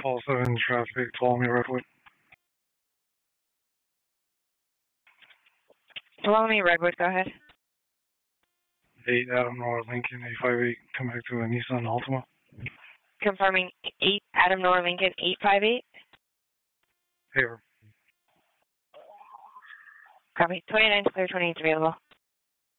Paul 7 traffic, Tuolumne Redwood. Tuolumne Redwood, go ahead. 8 Adam Nora Lincoln, 858, come back to a Nissan Altima. Confirming 8 Adam Nora Lincoln, 858. Favor. Copy. 29 clear, 28 available.